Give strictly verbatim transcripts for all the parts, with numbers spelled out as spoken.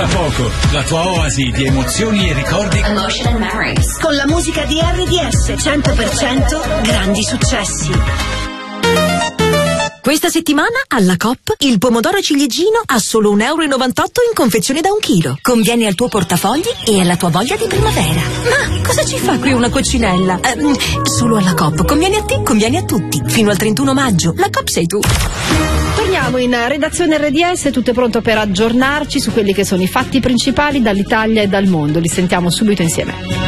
Tra poco, la tua oasi di emozioni e ricordi. Emotion and Memories. Con la musica di R D S cento per cento grandi successi. Questa settimana alla Coop il pomodoro ciliegino a solo un euro e novantotto in confezione da un chilo. Conviene al tuo portafogli e alla tua voglia di primavera. Ma cosa ci fa qui una coccinella? Eh, solo alla Coop. Conviene a te, conviene a tutti. Fino al trentuno maggio. La Coop sei tu. Torniamo in redazione R D S, tutto è pronto per aggiornarci su quelli che sono i fatti principali dall'Italia e dal mondo. Li sentiamo subito insieme.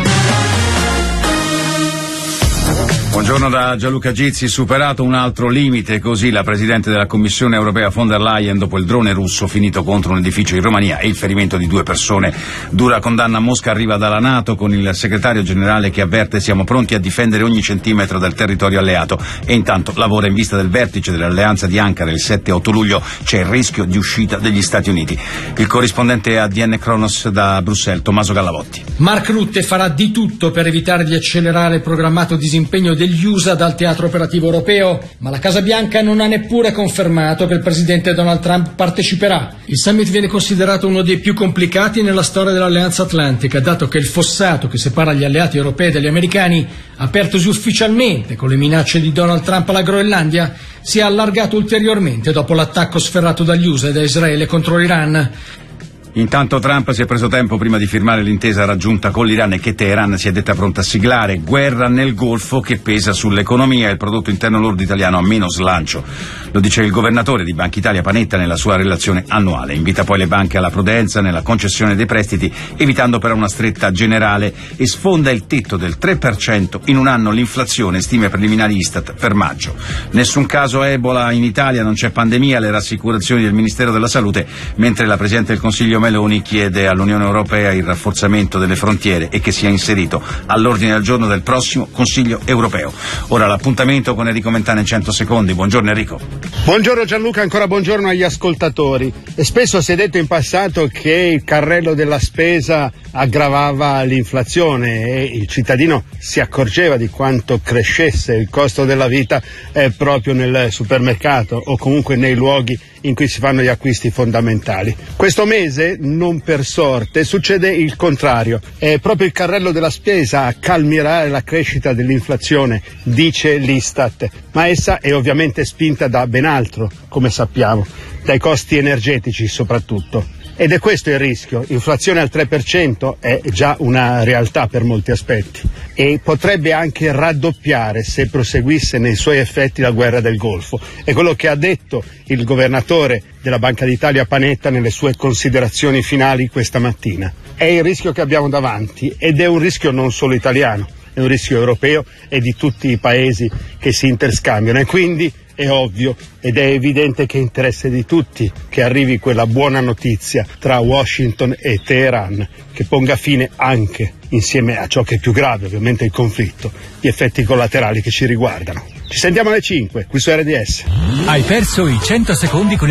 Buongiorno da Gianluca Gizzi. Superato un altro limite, così la Presidente della Commissione Europea von der Leyen dopo il drone russo finito contro un edificio in Romania e il ferimento di due persone. Dura condanna a Mosca arriva dalla NATO con il segretario generale che avverte siamo pronti a difendere ogni centimetro del territorio alleato e intanto lavora in vista del vertice dell'alleanza di Ankara il sette e otto luglio. C'è il rischio di uscita degli Stati Uniti. Il corrispondente A D N Kronos da Bruxelles, Tommaso Gallavotti. Mark Rutte farà di tutto per evitare di accelerare il programmato disimpegno degli U S A dal teatro operativo europeo, ma la Casa Bianca non ha neppure confermato che il presidente Donald Trump parteciperà. Il summit viene considerato uno dei più complicati nella storia dell'Alleanza Atlantica, dato che il fossato che separa gli alleati europei dagli americani, apertosi ufficialmente con le minacce di Donald Trump alla Groenlandia, si è allargato ulteriormente dopo l'attacco sferrato dagli U S A e da Israele contro l'Iran. Intanto Trump si è preso tempo prima di firmare l'intesa raggiunta con l'Iran e che Teheran si è detta pronta a siglare. Guerra nel Golfo che pesa sull'economia e il prodotto interno lordo italiano ha meno slancio. Lo dice il governatore di Banca Italia Panetta nella sua relazione annuale. Invita poi le banche alla prudenza nella concessione dei prestiti, evitando però una stretta generale, e sfonda il tetto del tre per cento in un anno l'inflazione, stime preliminari Istat per maggio. Nessun caso Ebola in Italia, non c'è pandemia, le rassicurazioni del Ministero della Salute, mentre la Presidente del Consiglio Meloni chiede all'Unione Europea il rafforzamento delle frontiere e che sia inserito all'ordine del giorno del prossimo Consiglio Europeo. Ora l'appuntamento con Enrico Mentana in cento secondi. Buongiorno Enrico. Buongiorno Gianluca, ancora buongiorno agli ascoltatori. E spesso si è detto in passato che il carrello della spesa aggravava l'inflazione e il cittadino si accorgeva di quanto crescesse il costo della vita eh, proprio nel supermercato o comunque nei luoghi in cui si fanno gli acquisti fondamentali. Questo mese, non per sorte, succede il contrario. È proprio il carrello della spesa a calmierare la crescita dell'inflazione, dice l'Istat, ma essa è ovviamente spinta da ben altro, come sappiamo, dai costi energetici soprattutto. Ed è questo il rischio. Inflazione al tre per cento è già una realtà per molti aspetti e potrebbe anche raddoppiare se proseguisse nei suoi effetti la guerra del Golfo. È quello che ha detto il governatore della Banca d'Italia Panetta nelle sue considerazioni finali questa mattina. È il rischio che abbiamo davanti ed è un rischio non solo italiano, è un rischio europeo e di tutti i paesi che si interscambiano e quindi è ovvio ed è evidente che è interesse di tutti che arrivi quella buona notizia tra Washington e Teheran che ponga fine anche, insieme a ciò che è più grave ovviamente il conflitto, gli effetti collaterali che ci riguardano. Ci sentiamo alle cinque qui su R D S. Hai perso i cento secondi con